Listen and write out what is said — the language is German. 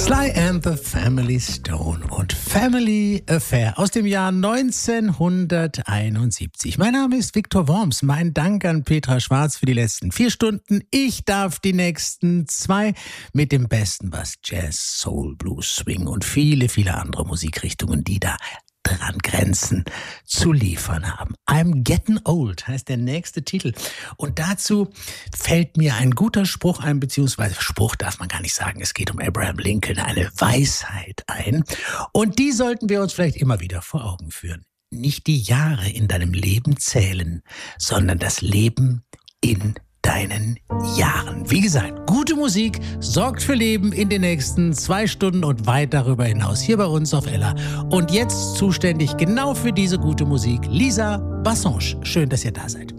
Sly and the Family Stone und Family Affair aus dem Jahr 1971. Mein Name ist Viktor Worms. Mein Dank an Petra Schwarz für die letzten 4 Stunden. Ich darf die nächsten 2 mit dem Besten, was Jazz, Soul, Blues, Swing und viele, viele andere Musikrichtungen, die da dran grenzen, zu liefern haben. I'm Getting Old heißt der nächste Titel. Und dazu fällt mir ein guter Spruch ein, beziehungsweise Spruch darf man gar nicht sagen, es geht um Abraham Lincoln, eine Weisheit ein. Und die sollten wir uns vielleicht immer wieder vor Augen führen. Nicht die Jahre in deinem Leben zählen, sondern das Leben in deinen Jahren. Wie gesagt, gute Musik sorgt für Leben in den nächsten 2 Stunden und weit darüber hinaus hier bei uns auf Ella. Und jetzt zuständig genau für diese gute Musik, Lisa Bassange. Schön, dass ihr da seid.